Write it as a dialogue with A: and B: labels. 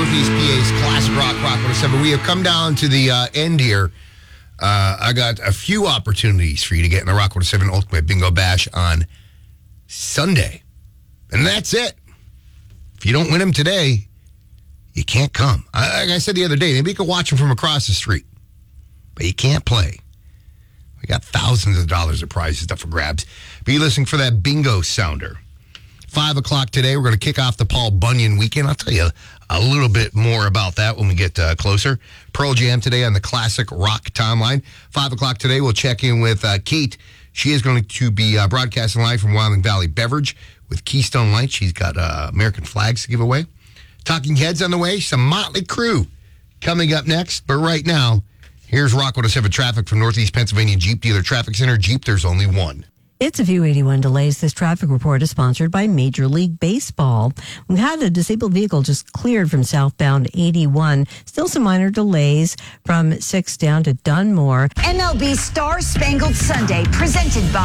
A: Northeast PA's Classic Rock 107. We have come down to the end here. I got a few opportunities for you to get in the Rock 107 Ultimate Bingo Bash on Sunday. And that's it. If you don't win them today, you can't come. Like I said the other day, maybe you can watch them from across the street, but you can't play. We got thousands of dollars of prizes up for grabs. Be listening for that bingo sounder. 5 o'clock today, we're going to kick off the Paul Bunyan weekend. I'll tell you a little bit more about that when we get closer. Pearl Jam today on the Classic Rock timeline. 5 o'clock today, we'll check in with Kate. She is going to be broadcasting live from Wyoming Valley Beverage with Keystone Light. She's got American flags to give away. Talking Heads on the way. Some Motley Crue coming up next. But right now, here's Rock 107 traffic from Northeast Pennsylvania Jeep Dealer Traffic Center. Jeep, there's only one.
B: It's a few 81 delays. This traffic report is sponsored by Major League Baseball. We had a disabled vehicle just cleared from southbound 81. Still some minor delays from 6 down to Dunmore.
C: MLB Star Spangled Sunday presented by